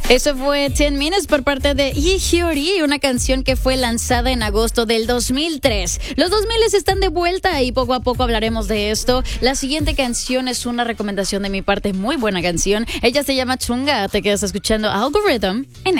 Eso fue 10 Minutes por parte de Hyori, una canción que fue lanzada en agosto del 2003. Los 2000 están de vuelta y poco a poco hablaremos de esto. La siguiente canción es una recomendación de mi parte, muy buena canción. Ella se llama Chunga, te quedas escuchando Algorithm en